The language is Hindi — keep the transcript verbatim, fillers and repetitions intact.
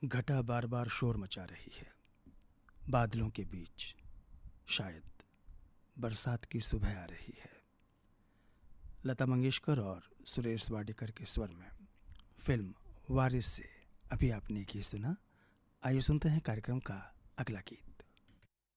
घटा बार बार शोर मचा रही है। बादलों के बीच शायद बरसात की सुबह आ रही है। लता मंगेशकर और सुरेश वाडेकर के स्वर में फिल्म वारिस से अभी आपने ये सुना। आइए सुनते हैं कार्यक्रम का अगला गीत।